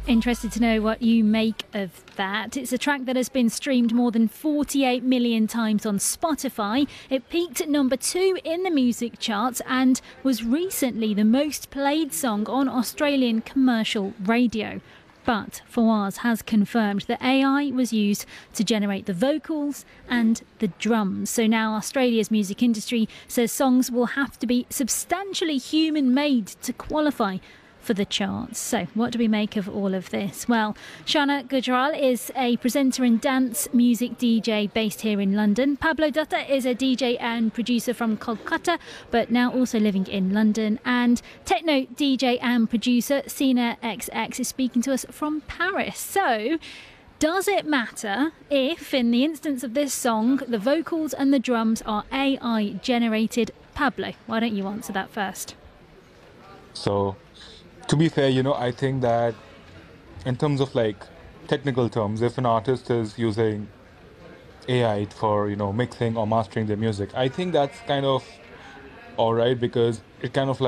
Interested to know what you make of that. It's a track that has been streamed more than 48 million times on Spotify. It peaked at number 2 in the music charts and was recently the most played song on Australian commercial radio. But Fawaz has confirmed that AI was used to generate the vocals and the drums. So now Australia's music industry says songs will have to be substantially human-made to qualify for the charts. So what do we make of all of this? Well, Shana Gujral is a presenter and dance music DJ based here in London. Pablo Dutta is a DJ and producer from Kolkata, but now also living in London. And techno DJ and producer Sina XX is speaking to us from Paris. So does it matter if, in the instance of this song, the vocals and the drums are AI generated? Pablo, why don't you answer that first? So, to be fair, I think that in terms of technical terms, if an artist is using AI for, mixing or mastering their music, I think that's kind of all right, because it kind of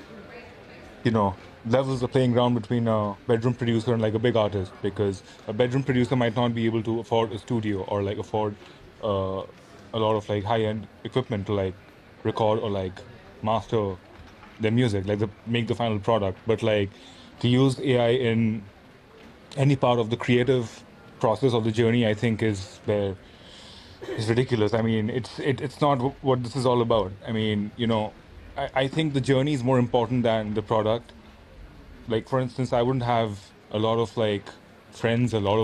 levels the playing ground between a bedroom producer and a big artist, because a bedroom producer might not be able to afford a studio or afford a lot of high-end equipment to record or master their music, make the final product. But to use AI in any part of the creative process of the journey, I think is ridiculous. I mean, it's not what this is all about. I mean, I think the journey is more important than the product. For instance, I wouldn't have a lot of friends, a lot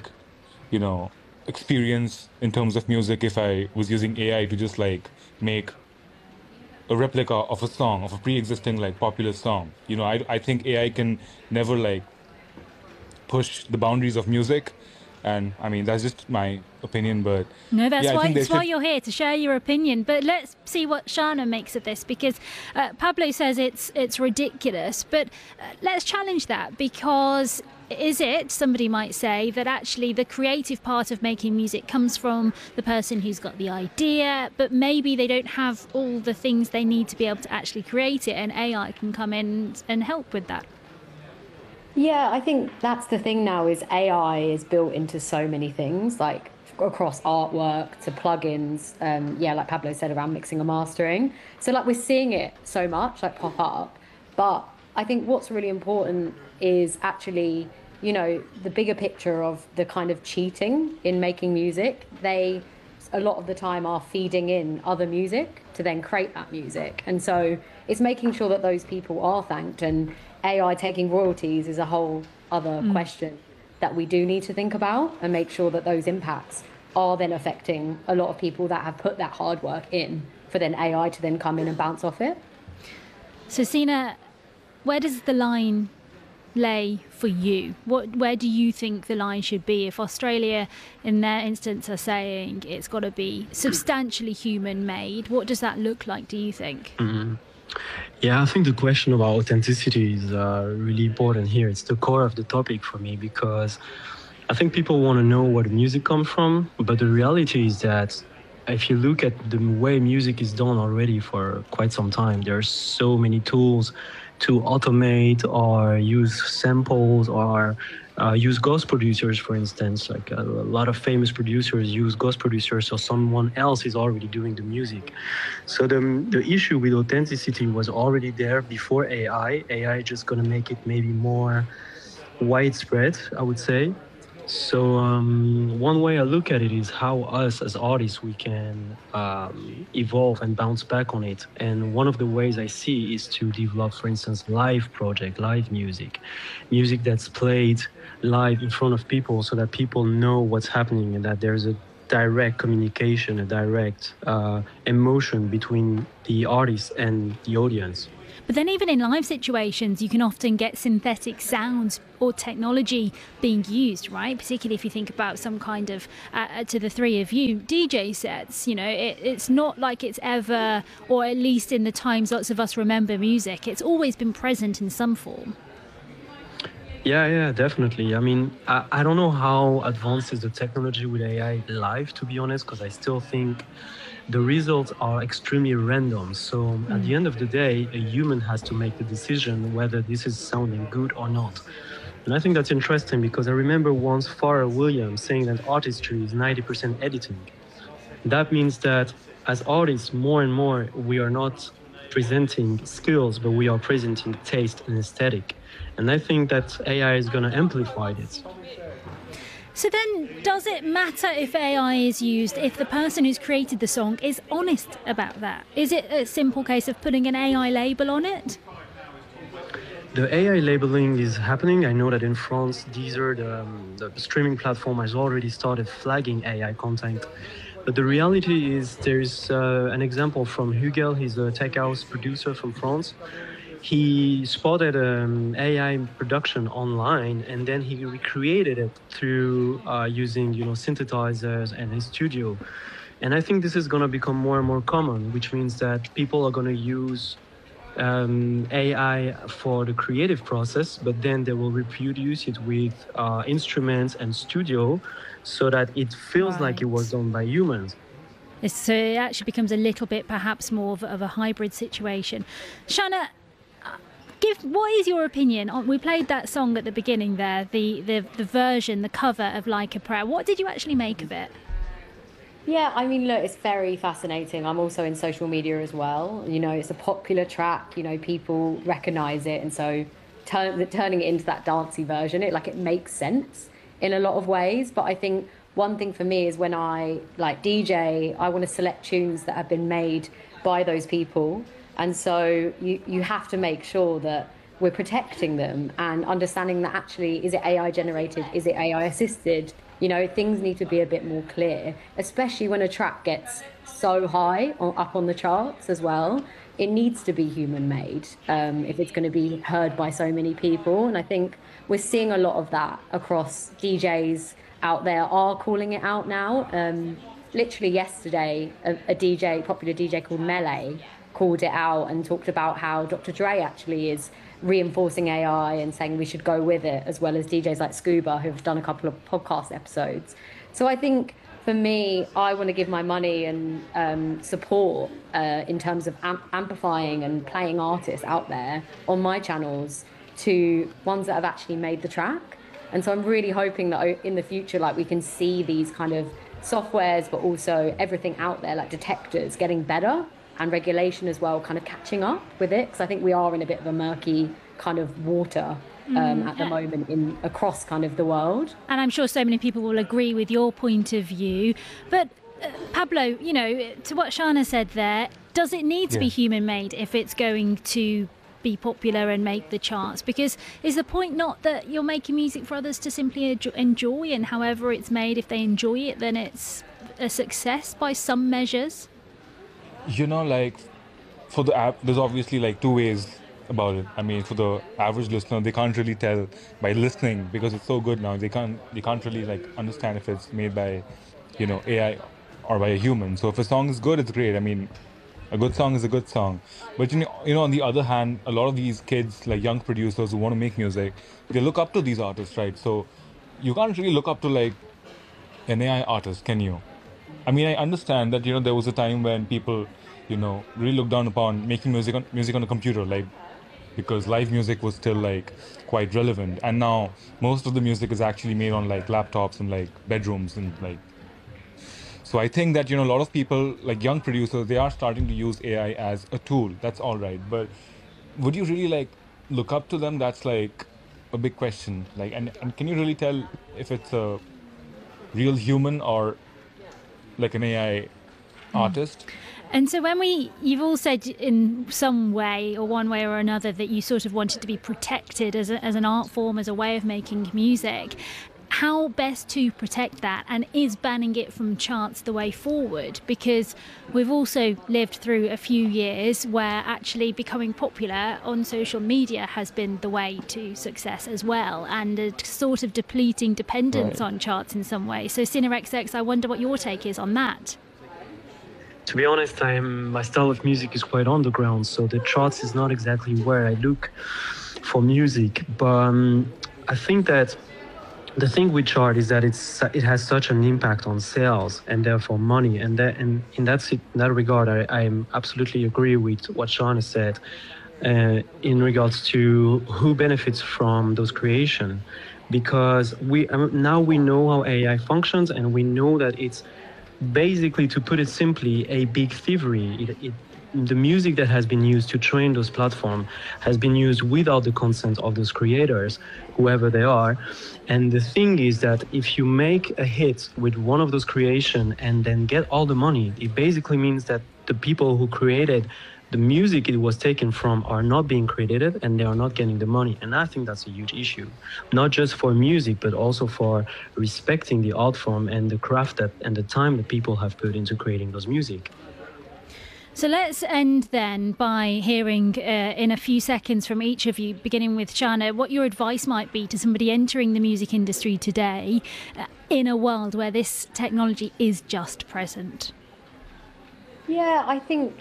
of experience in terms of music if I was using AI to just make a replica of a song, of a pre-existing popular song. I think AI can never push the boundaries of music, and I mean that's just my opinion. But no, that's why you're here, to share your opinion. But let's see what Shana makes of this, because Pablo says it's ridiculous. But let's challenge that, because is it, somebody might say, that actually the creative part of making music comes from the person who's got the idea, but maybe they don't have all the things they need to be able to actually create it, and AI can come in and help with that? Yeah, I think that's the thing now, is AI is built into so many things, across artwork to plugins, like Pablo said, around mixing and mastering. So we're seeing it so much pop up. But I think what's really important is actually, the bigger picture of the kind of cheating in making music. They, a lot of the time, are feeding in other music to then create that music. And so it's making sure that those people are thanked, and AI taking royalties is a whole other question that we do need to think about, and make sure that those impacts are then affecting a lot of people that have put that hard work in, for then AI to then come in and bounce off it. So Sina, where does the line lay for you? Where do you think the line should be? If Australia, in their instance, are saying it's got to be substantially human-made, what does that look like, do you think? Mm-hmm. Yeah, I think the question about authenticity is really important here. It's the core of the topic for me, because I think people want to know where the music comes from, but the reality is that if you look at the way music is done already for quite some time, there are so many tools to automate or use samples or use ghost producers, for instance. A lot of famous producers use ghost producers, so someone else is already doing the music. So the issue with authenticity was already there before AI. AI is just going to make it maybe more widespread, I would say. So one way I look at it is how us as artists, we can evolve and bounce back on it. And one of the ways I see is to develop, for instance, live music that's played live in front of people, so that people know what's happening and that there's a direct communication, a direct emotion between the artist and the audience. But then even in live situations, you can often get synthetic sounds or technology being used, right? Particularly if you think about some kind of, to the three of you, DJ sets. It's not like it's ever, or at least in the times lots of us remember music, it's always been present in some form. Yeah, definitely. I mean, I don't know how advanced is the technology with AI live, to be honest, because I still think the results are extremely random. So at the end of the day, a human has to make the decision whether this is sounding good or not. And I think that's interesting because I remember once Pharrell Williams saying that artistry is 90% editing. That means that as artists, more and more, we are not presenting skills, but we are presenting taste and aesthetic. And I think that AI is going to amplify this. So then, does it matter if AI is used if the person who's created the song is honest about that? Is it a simple case of putting an AI label on it? The AI labeling is happening. I know that in France, Deezer, the streaming platform, has already started flagging AI content. But the reality is there's an example from Hugel. He's a tech house producer from France. He spotted AI production online, and then he recreated it through using, synthesizers and his studio. And I think this is going to become more and more common, which means that people are going to use AI for the creative process, but then they will reproduce it with instruments and studio so that it feels like it was done by humans. So it actually becomes a little bit perhaps more of a hybrid situation. Shanna, what is your opinion on, we played that song at the beginning there, the version, the cover of Like a Prayer. What did you actually make of it? Yeah, I mean, look, it's very fascinating. I'm also in social media as well. It's a popular track, people recognize it. And so turning it into that dancey version, it makes sense in a lot of ways. But I think one thing for me is when I DJ, I want to select tunes that have been made by those people. And so you have to make sure that we're protecting them and understanding that actually, is it AI generated? Is it AI assisted? Things need to be a bit more clear, especially when a track gets so high or up on the charts as well. It needs to be human made if it's going to be heard by so many people. And I think we're seeing a lot of that across DJs out there are calling it out now. Literally yesterday, a popular DJ called Melee called it out and talked about how Dr. Dre actually is reinforcing AI and saying we should go with it, as well as DJs like Scuba, who've done a couple of podcast episodes. So I think for me, I want to give my money and support in terms of amplifying and playing artists out there on my channels to ones that have actually made the track. And so I'm really hoping that in the future, we can see these kind of softwares, but also everything out there, like detectors, getting better, and regulation as well, kind of catching up with it, because I think we are in a bit of a murky kind of water at the moment across kind of the world. And I'm sure so many people will agree with your point of view. But Pablo, to what Shanna said there, does it need to be human-made if it's going to be popular and make the charts? Because is the point not that you're making music for others to simply enjoy, and however it's made, if they enjoy it, then it's a success by some measures? For the app, there's obviously two ways about it. I mean, for the average listener, they can't really tell by listening because it's so good now. They can't really understand if it's made by, AI or by a human. So if a song is good, it's great. I mean, a good song is a good song. But on the other hand, a lot of these kids, young producers who want to make music, they look up to these artists, right? So you can't really look up to an AI artist, can you? I mean, I understand that, there was a time when people, really looked down upon making music on a computer, because live music was still, quite relevant. And now most of the music is actually made on, laptops and, bedrooms and, So I think that, a lot of people, young producers, they are starting to use AI as a tool. That's all right. But would you really, look up to them? That's, a big question. And can you really tell if it's a real human or an AI artist? And so you've all said in some way or one way or another that you sort of wanted to be protected as an art form, as a way of making music. How best to protect that, and is banning it from charts the way forward? Because we've also lived through a few years where actually becoming popular on social media has been the way to success as well, and a sort of depleting dependence on charts in some way. So SinaXX, I wonder what your take is on that. To be honest, my style of music is quite underground, so the charts is not exactly where I look for music. But I think that the thing with chart is that it has such an impact on sales and therefore money. And in that regard, I absolutely agree with what Shanna said. in regards to who benefits from those creation, because now we know how AI functions, and we know that it's basically, to put it simply, a big thievery. The music that has been used to train those platforms has been used without the consent of those creators, whoever they are. And the thing is that if you make a hit with one of those creations and then get all the money, it basically means that the people who created the music it was taken from are not being credited, and they are not getting the money. And I think that's a huge issue, not just for music, but also for respecting the art form and the craft and the time that people have put into creating those music. So let's end then by hearing in a few seconds from each of you, beginning with Shana, what your advice might be to somebody entering the music industry today in a world where this technology is just present. Yeah, I think,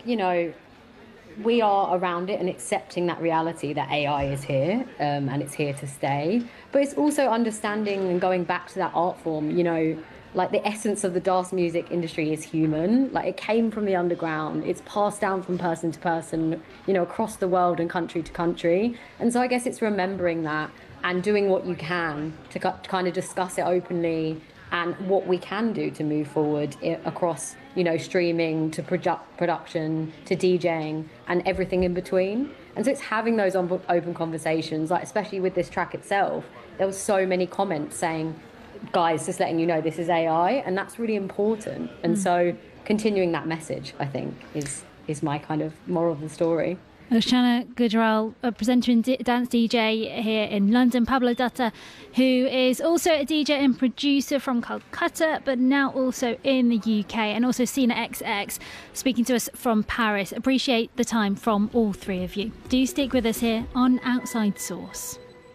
we are around it and accepting that reality that AI is here and it's here to stay. But it's also understanding and going back to that art form, like the essence of the dance music industry is human. Like, it came from the underground. It's passed down from person to person, across the world and country to country. And so I guess it's remembering that and doing what you can to kind of discuss it openly, and what we can do to move forward across, streaming to production to DJing and everything in between. And so it's having those open conversations, like especially with this track itself. There was so many comments saying, guys, just letting you know this is AI, and that's really important. And so continuing that message, I think, is my kind of moral of the story. Shana Gujral, a presenter and dance DJ here in London. Pablo Datta, who is also a DJ and producer from Calcutta, but now also in the UK, and also Sina XX, speaking to us from Paris. Appreciate the time from all three of you. Do stick with us here on Outside Source.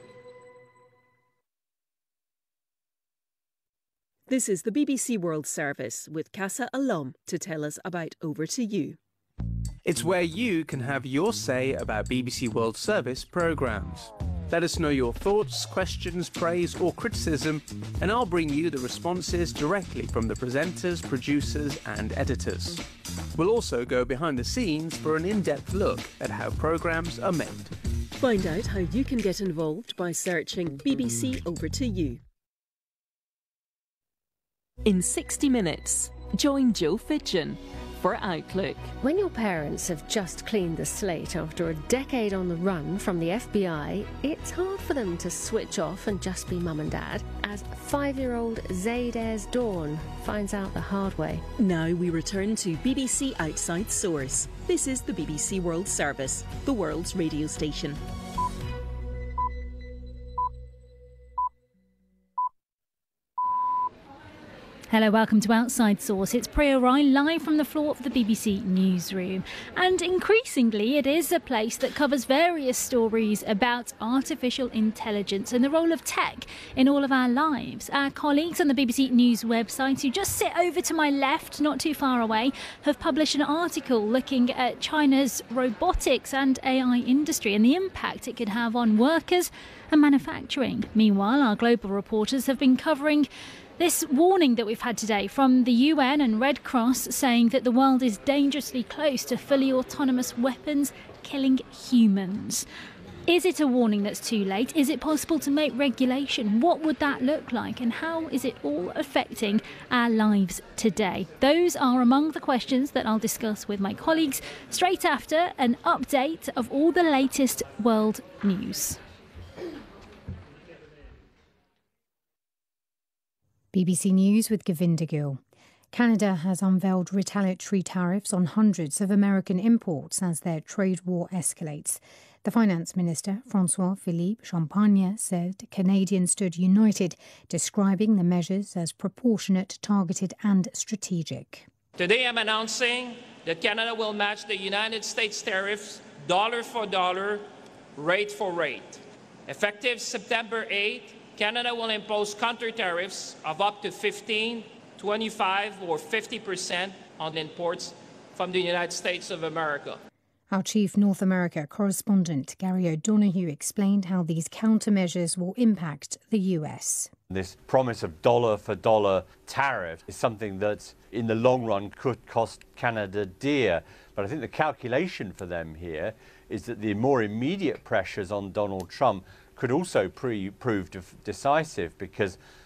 This is the BBC World Service with Casa Alum to tell us about Over to You. It's where you can have your say about BBC World Service programmes. Let us know your thoughts, questions, praise or criticism, and I'll bring you the responses directly from the presenters, producers and editors. We'll also go behind the scenes for an in-depth look at how programmes are made. Find out how you can get involved by searching BBC Over to You. In 60 minutes, join Joe Fitchin for Outlook. When your parents have just cleaned the slate after a decade on the run from the FBI, it's hard for them to switch off and just be mum and dad, as 5-year-old Zayda's Dawn finds out the hard way. Now we return to BBC Outside Source. This is the BBC World Service, the world's radio station. Hello, welcome to Outside Source. It's Priya Rai live from the floor of the BBC newsroom. And increasingly, it is a place that covers various stories about artificial intelligence and the role of tech in all of our lives. Our colleagues on the BBC News website, who just sit over to my left, not too far away, have published an article looking at China's robotics and AI industry and the impact it could have on workers and manufacturing. Meanwhile, our global reporters have been covering this warning that we've had today from the UN and Red Cross, saying that the world is dangerously close to fully autonomous weapons killing humans. Is it a warning that's too late? Is it possible to make regulation? What would that look like? And how is it all affecting our lives today? Those are among the questions that I'll discuss with my colleagues straight after an update of all the latest world news. BBC News with Govinda Gill. Canada has unveiled retaliatory tariffs on hundreds of American imports as their trade war escalates. The Finance Minister, François-Philippe Champagne, said Canadians stood united, describing the measures as proportionate, targeted and strategic. Today I'm announcing that Canada will match the United States tariffs dollar for dollar, rate for rate. Effective September 8th, Canada will impose counter-tariffs of up to 15, 25 or 50% on imports from the United States of America. Our chief North America correspondent, Gary O'Donoghue, explained how these countermeasures will impact the US. This promise of dollar-for-dollar tariff is something that, in the long run, could cost Canada dear. But I think the calculation for them here is that the more immediate pressures on Donald Trump could also prove decisive, because